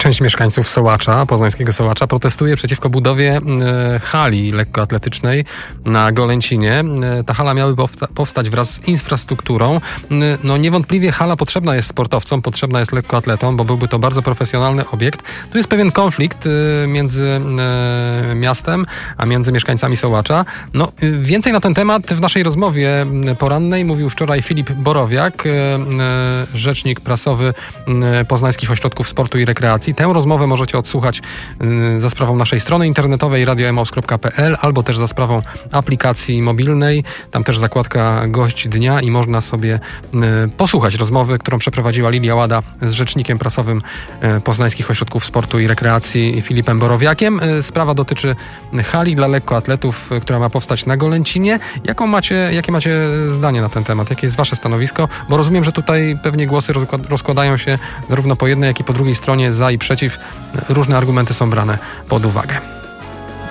Część mieszkańców Sołacza, poznańskiego Sołacza, protestuje przeciwko budowie hali lekkoatletycznej na Golęcinie. Ta hala miałaby powstać wraz z infrastrukturą. No niewątpliwie hala potrzebna jest sportowcom, potrzebna jest lekkoatletom, bo byłby to bardzo profesjonalny obiekt. Tu jest pewien konflikt między miastem, a między mieszkańcami Sołacza. No, więcej na ten temat w naszej rozmowie porannej mówił wczoraj Filip Borowiak, rzecznik prasowy Poznańskich Ośrodków Sportu i Rekreacji. Tę rozmowę możecie odsłuchać za sprawą naszej strony internetowej radioemaus.pl albo też za sprawą aplikacji mobilnej. Tam też zakładka Gość Dnia i można sobie posłuchać rozmowy, którą przeprowadziła Lilia Łada z rzecznikiem prasowym Poznańskich Ośrodków Sportu i Rekreacji Filipem Borowiakiem. Sprawa dotyczy hali dla lekkoatletów, która ma powstać na Golęcinie. Jakie macie zdanie na ten temat? Jakie jest wasze stanowisko? Bo rozumiem, że tutaj pewnie głosy rozkładają się zarówno po jednej, jak i po drugiej stronie za i przeciw. Różne argumenty są brane pod uwagę.